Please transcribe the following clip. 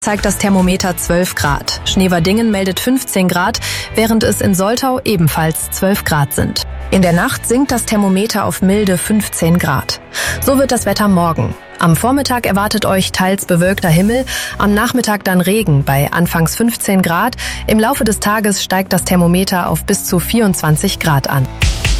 Zeigt das Thermometer 12 Grad. Schneverdingen meldet 15 Grad, während es in Soltau ebenfalls 12 Grad sind. In der Nacht sinkt das Thermometer auf milde 15 Grad. So wird das Wetter morgen. Am Vormittag erwartet euch teils bewölkter Himmel, am Nachmittag dann Regen bei anfangs 15 Grad. Im Laufe des Tages steigt das Thermometer auf bis zu 24 Grad an.